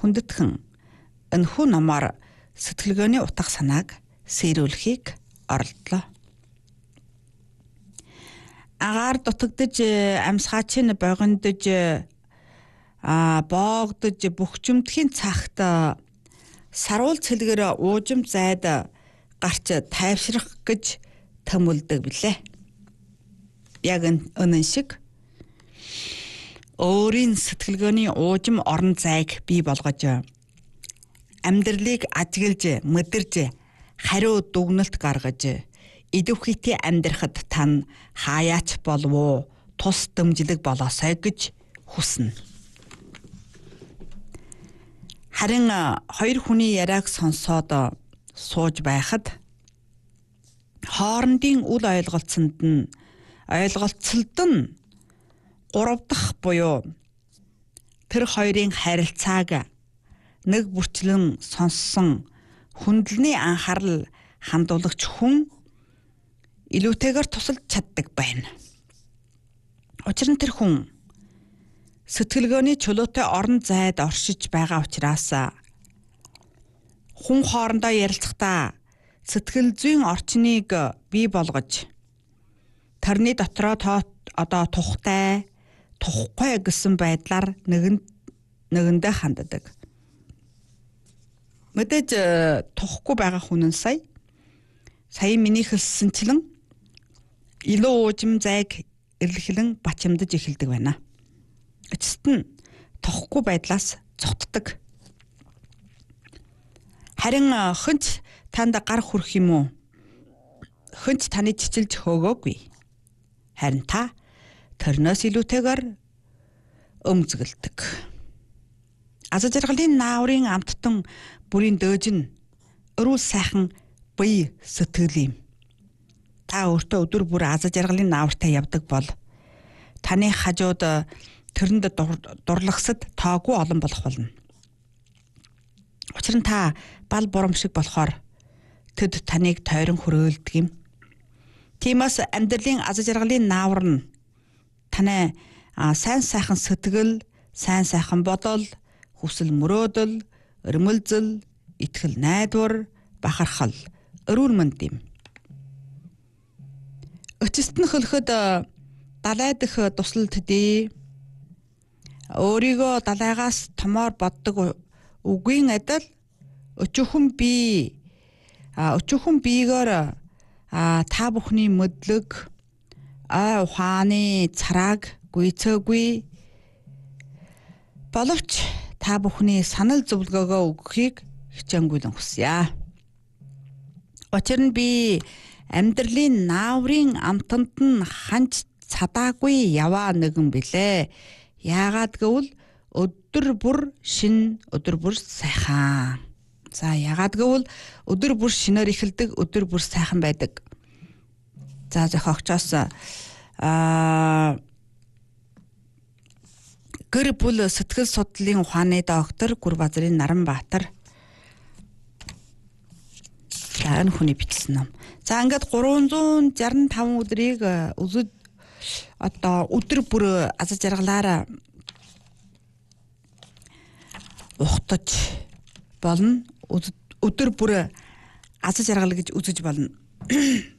хүндэтгэн энэхүү номоор сэтгэлгээний утга санааг сэрүүлэхийг оролдлоо. Агаар дутагдж амьсгаач нь богиндож боогдож бөхчөмдөхийн цагт саруул цэлгэр уужим зайд гарч тайвшрах гэж төмөлдөг билээ. Яг өнөн шиг өөрийн сэтгэлгээний уужим орон зайг бий болгож амьдралыг ажиглаж мэдэрж хариу дүгнэлт гаргаж идэвхтэй амьдрахад тань хаяач болов тус дэмжлэг болоосай гэж хүснэ. Харин хоёр хүний яриаг сонсоод сууж байхад хоорондын үл ойлголцолд нь 3 дахь буюу тэр хоёрын харилцааг нэг бүрчлэн сонссон хүндлэний анхаарал хандуулагч хүн илүүтэйгээр тусалж чаддаг байна. Учир нь тэр хүн сэтгэлгээний чөлөөтэй орон зайд оршиж байгаа учраас хүн хоорондоо ярилцахдаа сэтгэл зүйн орчныг бий болгож тэрний дотроо тухтай, тухгүй гэсэн байдлаар нэгэндээ ханддаг. Мэдээж тухгүй байгаа хүн нь сая миний хэлсэнчлэн илүү уужим зайг эрлэхлэн бачимдаж эхэлдэг байна. Эцэст нь тухгүй байдлаас цогтдог. Харин хэнч танд гар хүрэх юм уу? Хэнч таны чичилж хөөгөөгүй. Харин та тэрнээс илүүтэйгээр өмзгөлдөг. Аз жаргалын нааврын амттан бүрийн дөөж нь өрүүл сайхан бие сэтгэл юм. Та өөртөө өдөр бүр аз жаргалын наавартай явдаг бол таны хажууд тэрэнд дурлагсад таагүй олон болох болно. Учир нь та бал бурам шиг болохоор тэд таныг тойрон хөрөөлдөг юм. Тиймээс амьдралын аз жаргалын наавар нь таны сайн сайхан сэтгэл, сайн сайхан бодол, хүсэл мөрөөдөл, өрмөлзөл, итгэл найдвар, бахархал, өрүүл мэнд юм. Өчигт нь хөлөхөд далайдах туслал төдий өөрийгөө далайгаас томоор боддог үгийн адил өчүүхэн биегээр та бүхний мэдлэг ухааны царайг гүйцээгүй боловч та бүхний санал зөвлөгөөгөө өгөхийг хичээнгүйлэн хүсье. Учир нь би амьдралын нааврын амтанд нь ханч цадаагүй яваа нэгэн билээ. Яагаад гэвэл өдөр бүр шин, өдөр бүр сайхан. За яагаад гэвэл өдөр бүр шинээр эхэлдэг, өдөр бүр сайхан байдаг. За зохиогчоос гэр бүл сэтгэл судлалын ухааны доктор Гүрбазарын Наранбаатар энэ хүний бичсэн ном. За ингээд 365 өдрийг өдөр бүр аз жаргалаараа ухтаж болно. Өдөр бүр аз жаргал гэж үзэж болно.